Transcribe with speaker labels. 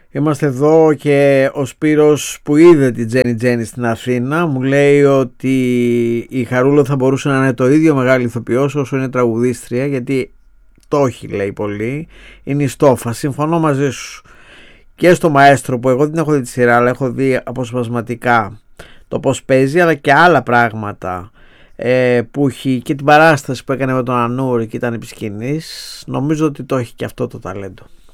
Speaker 1: Είμαστε εδώ και ο Σπύρος που είδε την Τζένι Τζένι στην Αθήνα μου λέει ότι η Χαρούλα θα μπορούσε να είναι το ίδιο μεγάλη ηθοποιός όσο είναι τραγουδίστρια, γιατί το έχει, λέει, πολύ. Είναι η στόφα. Συμφωνώ μαζί σου. Και στο Μαέστρο, που εγώ δεν έχω δει τη σειρά, αλλά έχω δει αποσπασματικά το πώς παίζει, αλλά και άλλα πράγματα που έχει, και την παράσταση που έκανε με τον Ανούρ και ήταν επί σκηνής. Νομίζω ότι το έχει και αυτό το ταλέντο.